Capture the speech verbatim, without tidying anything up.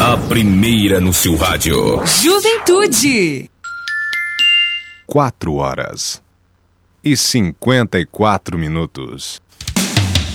A primeira no seu rádio. Juventude. Quatro horas e cinquenta e quatro minutos.